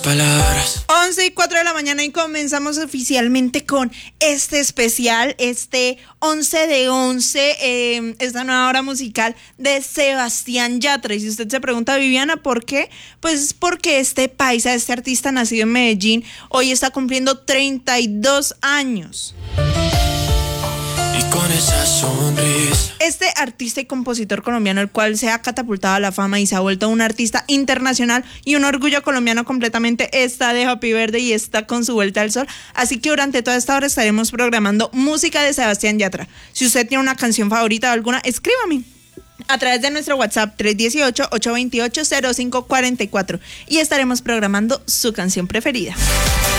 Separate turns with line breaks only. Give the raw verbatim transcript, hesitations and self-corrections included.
Palabras.
once y cuatro de la mañana y comenzamos oficialmente con este especial, este once de once, eh, esta nueva hora musical de Sebastián Yatra. Y si usted se pregunta, Viviana, ¿por qué? Pues porque este paisa, este artista nacido en Medellín, hoy está cumpliendo treinta y dos años.
Y con esa sonrisa.
Este artista y compositor colombiano, el cual se ha catapultado a la fama y se ha vuelto un artista internacional y un orgullo colombiano completamente, está de Happy Birthday y está con su vuelta al sol. Así que durante toda esta hora estaremos programando música de Sebastián Yatra. Si usted tiene una canción favorita o alguna, escríbame a través de nuestro WhatsApp tres uno ocho, ocho dos ocho, cero cinco cuatro cuatro y estaremos programando su canción preferida.